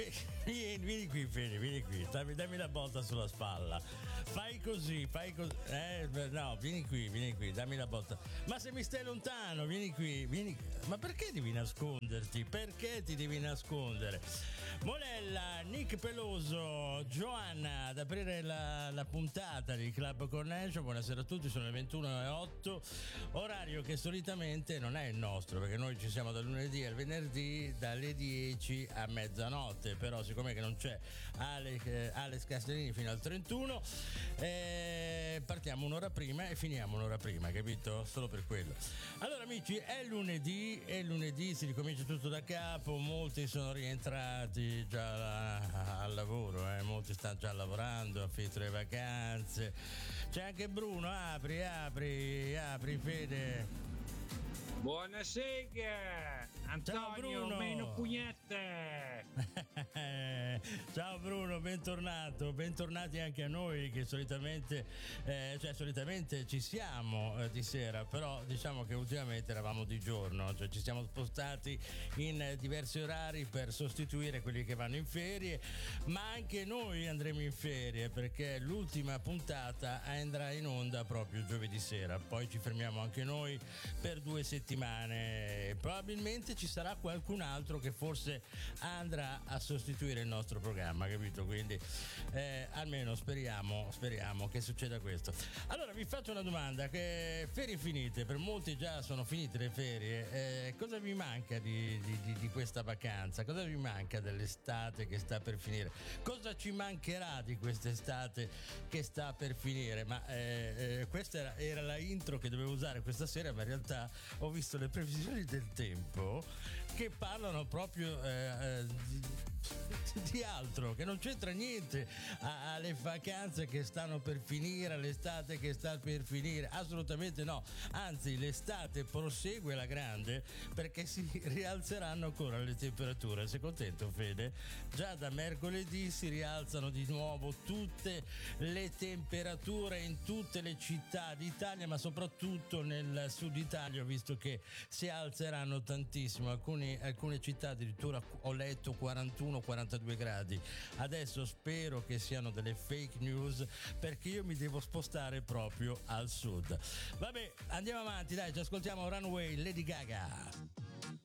Vieni qui, Fede, vieni qui, dammi la botta sulla spalla. Fai così. No, vieni qui, dammi la botta. Ma se mi stai lontano, vieni qui. Ma perché devi nasconderti? Perché ti devi nascondere? Molella, Nick Peloso, Joanna ad aprire la puntata di Club Connection. Buonasera a tutti, sono le 21:08, orario che solitamente non è il nostro, perché noi ci siamo dal lunedì al venerdì dalle 10 a mezzanotte, però siccome che non c'è Alex Castellini fino al 31, partiamo un'ora prima e finiamo un'ora prima, capito? Solo per quello. Allora amici, è lunedì, si ricomincia tutto da capo, molti sono rientrati già al lavoro, molti stanno già lavorando, affitto le vacanze. C'è anche Bruno, apri Fede. Buonasera Antonio, meno pugnette. Ciao Bruno, bentornati anche a noi che solitamente ci siamo di sera, però diciamo che ultimamente eravamo di giorno, cioè ci siamo spostati in diversi orari per sostituire quelli che vanno in ferie, ma anche noi andremo in ferie perché l'ultima puntata andrà in onda proprio giovedì sera, poi ci fermiamo anche noi per 2 settimane. Probabilmente ci sarà qualcun altro che forse andrà a sostituire il nostro programma, capito? Quindi almeno speriamo che succeda questo. Allora vi faccio una domanda, che ferie finite, per molti già sono finite le ferie, cosa vi manca di questa vacanza? Cosa vi manca dell'estate che sta per finire? Cosa ci mancherà di quest'estate che sta per finire? Ma questa era la intro che dovevo usare questa sera, ma in realtà ho visto le previsioni del tempo che parlano proprio di altro, che non c'entra niente alle vacanze che stanno per finire, all'estate che sta per finire, assolutamente no, anzi l'estate prosegue alla grande perché si rialzeranno ancora le temperature. Sei contento, Fede? Già da mercoledì si rialzano di nuovo tutte le temperature in tutte le città d'Italia, ma soprattutto nel sud Italia, visto che si alzeranno tantissimo, alcune città addirittura ho letto 41-42 gradi. Adesso spero che siano delle fake news perché io mi devo spostare proprio al sud. Vabbè, andiamo avanti, dai, ci ascoltiamo Runaway, Lady Gaga.